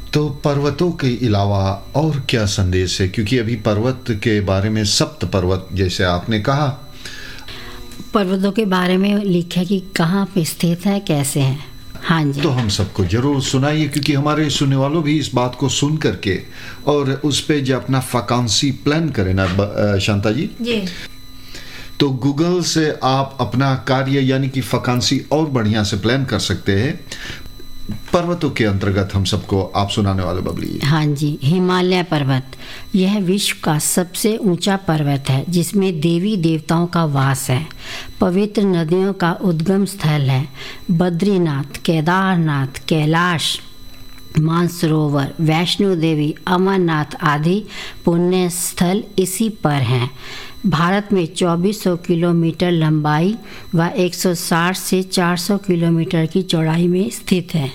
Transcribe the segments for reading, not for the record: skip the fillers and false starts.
तो पर्वतों के अलावा और क्या संदेश है, क्योंकि अभी पर्वत के बारे में सप्त पर्वत जैसे आपने कहा। पर्वतों के बारे में लिखा कि कहाँ पे स्थित है, कैसे हैं। हाँ जी, तो हम सबको जरूर सुनाइए, क्योंकि हमारे सुनने वालों भी इस बात को सुन करके और उस पे जो अपना वैकेंसी प्लान करें ना शांता जी जी। तो गूगल से आप अपना कार्य यानी कि वैकेंसी और बढ़िया से प्लान कर सकते हैं। पर्वतों के अंतर्गत हम सबको आप सुनाने वाले बबली। हाँ जी, हिमालय पर्वत यह विश्व का सबसे ऊंचा पर्वत है जिसमें देवी देवताओं का वास है। पवित्र नदियों का उद्गम स्थल है। बद्रीनाथ, केदारनाथ, कैलाश, मानसरोवर, वैष्णो देवी, अमरनाथ आदि पुण्य स्थल इसी पर हैं। भारत में 2400 किलोमीटर लंबाई व 160 से 400 किलोमीटर की चौड़ाई में स्थित है।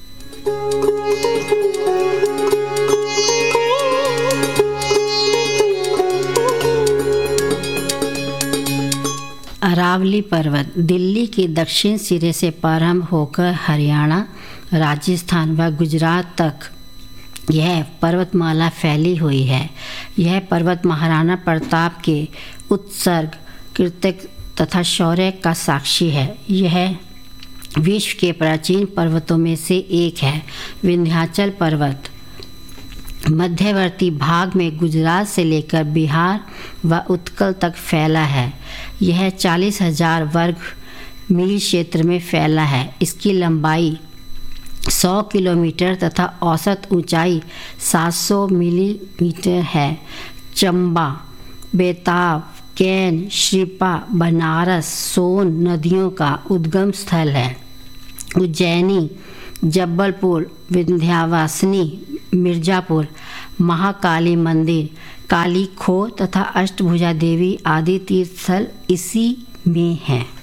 अरावली पर्वत दिल्ली के दक्षिण सिरे से प्रारंभ होकर हरियाणा, राजस्थान व गुजरात तक यह पर्वतमाला फैली हुई है। यह पर्वत महाराणा प्रताप के उत्सर्ग, कृतित्व तथा शौर्य का साक्षी है। यह विश्व के प्राचीन पर्वतों में से एक है। विंध्याचल पर्वत मध्यवर्ती भाग में गुजरात से लेकर बिहार व उत्कल तक फैला है। यह 40,000 वर्ग मील क्षेत्र में फैला है। इसकी लंबाई 100 किलोमीटर तथा औसत ऊंचाई 700 मिलीमीटर है। चंबा, बेताब, कैन, श्रीपा, बनारस, सोन नदियों का उद्गम स्थल है। उज्जैनी, जबलपुर, विंध्यवासिनी, मिर्जापुर, महाकाली मंदिर, काली खो तथा अष्टभुजा देवी आदि तीर्थ स्थल इसी में हैं।